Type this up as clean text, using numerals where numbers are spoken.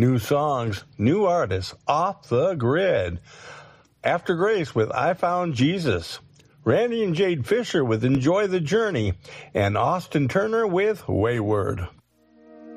New songs, new artists, Off the Grid. After Grace with I Found Jesus. Randy and Jade Fisher with Enjoy the Journey. And Austin Turner with Wayward.